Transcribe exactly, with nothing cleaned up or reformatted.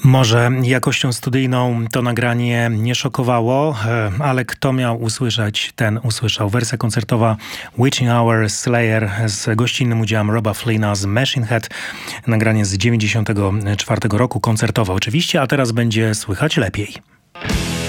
Może jakością studyjną to nagranie nie szokowało, ale kto miał usłyszeć, ten usłyszał. Wersja koncertowa Witching Hour Slayer z gościnnym udziałem Roba Flyna z Machine Head. Nagranie z dziewięćdziesiątego czwartego roku, koncertowe oczywiście, a teraz będzie słychać lepiej.